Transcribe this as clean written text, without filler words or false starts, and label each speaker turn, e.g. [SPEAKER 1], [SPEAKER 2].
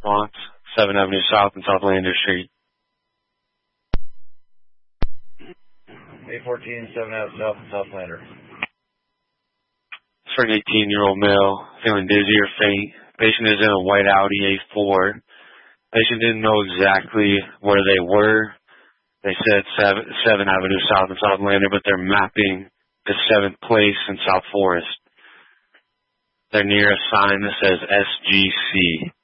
[SPEAKER 1] Bronx, 7th Avenue South and South Lander Street.
[SPEAKER 2] 814, 7th Avenue South and South Lander.
[SPEAKER 1] It's for an 18-year-old male, feeling dizzy or faint. Patient is in a white Audi A4. Patient didn't know exactly where they were. They said 7th Avenue South and South Lander, but they're mapping the 7th Place in South Forest. They're near a sign that says SGC.